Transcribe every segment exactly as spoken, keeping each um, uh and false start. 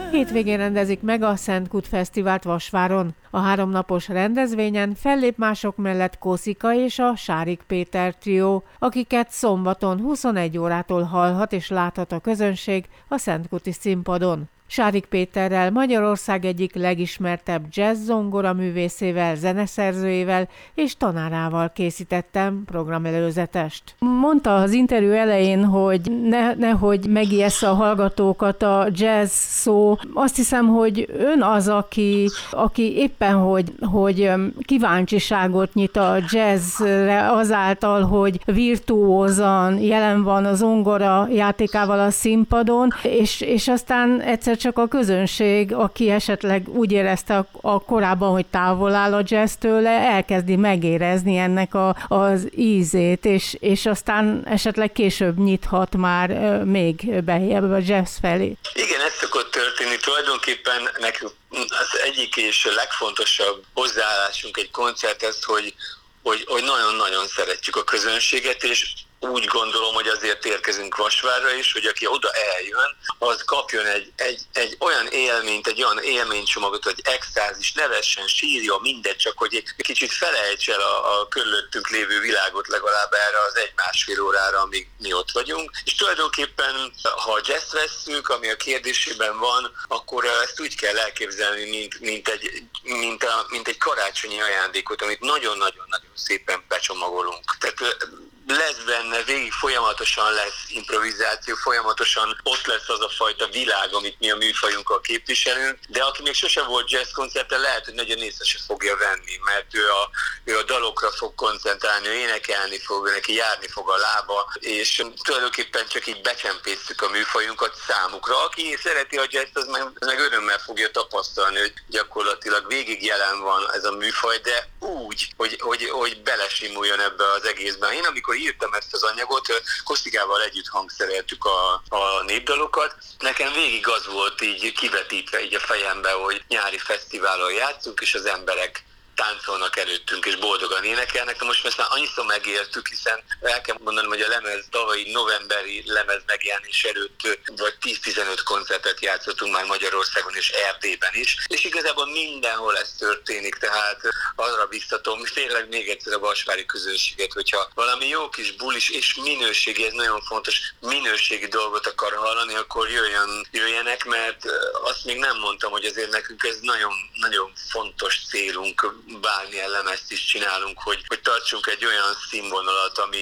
Hétvégén rendezik meg a Szent Kút Fesztivált Vasváron. A háromnapos rendezvényen fellép mások mellett Koszika és a Sárik Péter trió, akiket szombaton huszonegy órától hallhat és láthat a közönség a Szentkúti színpadon. Sárik Péterrel, Magyarország egyik legismertebb jazz zongora művészével, zeneszerzőjével és tanárával készítettem programelőzetest. Mondta az interjú elején, hogy ne, nehogy megijessze a hallgatókat a jazz szó. Azt hiszem, hogy ön az, aki, aki éppen, hogy, hogy kíváncsiságot nyit a jazzre azáltal, hogy virtuózan jelen van a zongora játékával a színpadon, és, és aztán egyszer csak a közönség, aki esetleg úgy érezte a, a korábban, hogy távol áll a jazztől, elkezdi megérezni ennek a, az ízét, és, és aztán esetleg később nyithat már még beljebb a jazz felé. Igen, ez szokott történni. Tulajdonképpen nekünk az egyik és legfontosabb hozzáállásunk egy koncerthez, hogy, hogy, hogy nagyon-nagyon szeretjük a közönséget, és úgy gondolom, hogy azért érkezünk Vasvárra is, hogy aki oda eljön, az kapjon egy, egy, egy olyan élményt, egy olyan élménycsomagot, hogy extázis, nevessen, sírja, mindegy, csak hogy egy kicsit felejts el a, a körülöttünk lévő világot legalább erre az egy-másfél órára, amíg mi ott vagyunk. És tulajdonképpen, ha a jazz vesszük, ami a kérdésében van, akkor ezt úgy kell elképzelni, mint, mint, egy, mint, a, mint egy karácsonyi ajándékot, amit nagyon-nagyon-nagyon szépen becsomagolunk. Tehát lesz benne, végig folyamatosan lesz improvizáció, folyamatosan ott lesz az a fajta világ, amit mi a műfajunkkal képviselünk, de aki még sose volt jazz koncerten, lehet, hogy nagyon észre se fogja venni, mert ő a, ő a dalokra fog koncentrálni, ő énekelni fog, neki járni fog a lába, és tulajdonképpen csak így becsempésztük a műfajunkat számukra. Aki szereti a jazz, az meg, az meg örömmel fogja tapasztalni, hogy gyakorlatilag végig jelen van ez a műfaj, de úgy, hogy, hogy, hogy belesimuljon ebbe az egészben. Én amikor írtam ezt az anyagot, Koszikával együtt hangszereltük a, a népdalokat. Nekem végig az volt így kivetítve így a fejembe, hogy nyári fesztiválon játszunk, és az emberek táncolnak előttünk, és boldogan énekelnek. Most ezt már annyiszor megértük, hiszen el kell mondanom, hogy a lemez, tavalyi novemberi lemez megjelenés előtt vagy tíz-tizenöt koncertet játszottunk már Magyarországon és Erdélyben is, és igazából mindenhol ez történik, tehát arra biztatom tényleg még egyszer a vasvári közönséget, hogyha valami jó kis bulis és minőségi, ez nagyon fontos, minőségi dolgot akar hallani, akkor jöjjön, jöjjenek, mert azt még nem mondtam, hogy azért nekünk ez nagyon, nagyon fontos célunk, bármilyen lemezt is csinálunk, hogy, hogy tartsunk egy olyan színvonalat, ami,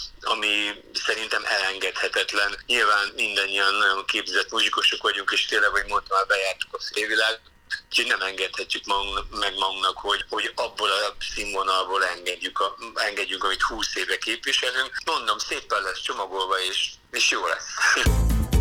ami szerintem elengedhetetlen. Nyilván mindannyian nagyon képzett muzsikusok vagyunk, és tényleg, hogy mondtam, már bejártuk a félvilág, úgyhogy nem engedhetjük magunk, meg magunknak, hogy, hogy abból a színvonalból engedjük, a, engedjük, amit húsz éve képviselünk. Mondom, szépen lesz csomagolva, és, és jó lesz.